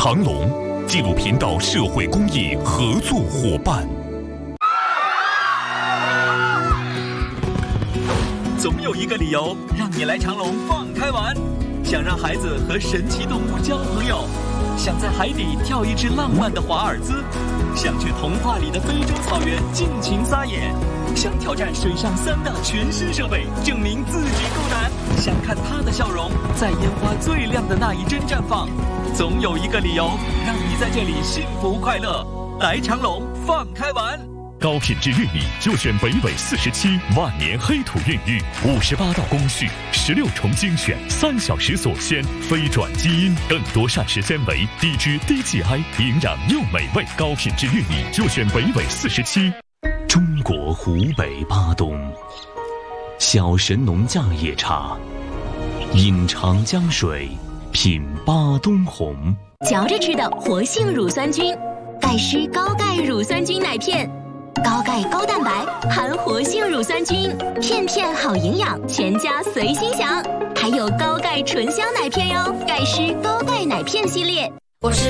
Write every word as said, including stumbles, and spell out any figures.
长隆纪录频道社会公益合作伙伴。 总有一个理由让你来长隆放开玩，想让孩子和神奇动物交朋友，想在海底跳一支浪漫的华尔兹，想去童话里的非洲草原尽情撒野，想挑战水上三大全新设备，证明自己够胆，想看他的笑容在烟花最亮的那一帧绽放。总有一个理由让你在这里幸福快乐。来长隆放开玩。 高品质玉米就选北纬四十七万年黑土孕育，五十八道工序，十六重精选，三小时锁鲜，非转基因，更多膳食纤维，低脂低 G I， 营养又美味。高品质玉米就选北纬四十七。中国湖北巴东，小神农架野茶，饮长江水，品巴东红。 嚼着吃的活性乳酸菌，钙湿高钙乳酸菌奶片。高钙高蛋白，含活性乳酸菌，片片好营养，全家随心享。还有高钙醇香奶片哟，钙湿高钙奶片系列。我是